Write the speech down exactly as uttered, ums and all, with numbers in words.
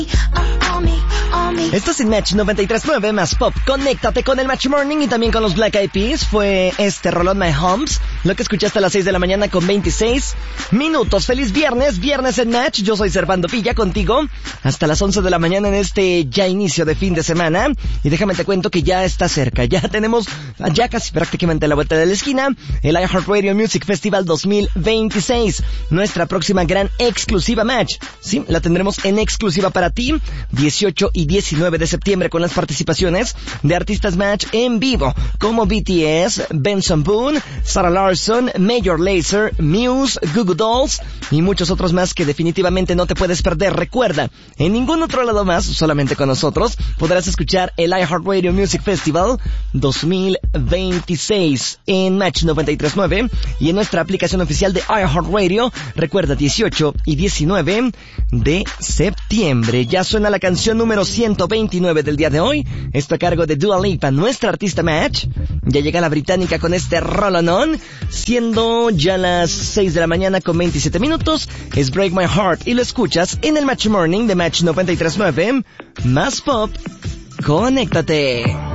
Esto es en Match noventa y tres punto nueve más Pop. Conéctate con el Match Morning y también con los Black Eyed Peas. Fue este rolón My Homes, lo que escuchaste a las seis de la mañana con veintiséis minutos. Feliz viernes, viernes en Match. Yo soy Servando Pilla contigo hasta las once de la mañana en este ya inicio de fin de semana. Y déjame te cuento que ya está cerca. Ya tenemos ya casi prácticamente a la vuelta de la esquina el iHeartRadio Music Festival dos mil veintiséis. Nuestra próxima gran exclusiva Match. Sí, la tendremos en exclusiva para ti. dieciocho y diecinueve de septiembre con las participaciones de artistas Match en vivo como B T S, Benson Boone, Sarah Larson, Major Lazer, Muse, Goo Goo Dolls y muchos otros más que definitivamente no te puedes perder. Recuerda, en ningún otro lado más, solamente con nosotros, podrás escuchar el iHeartRadio Music Festival dos mil veintiséis en Match noventa y tres punto nueve y en nuestra aplicación oficial de iHeartRadio. Recuerda, dieciocho y diecinueve de septiembre. Ya suena la canción número ciento veintinueve del día de hoy. Esto a cargo de Dua Lipa, nuestra artista Match. Ya llega la británica con este rolonón, siendo ya las seis de la mañana con veintisiete minutos. Es Break My Heart y lo escuchas en el Match Morning de Match noventa y tres punto nueve más Pop. Conéctate.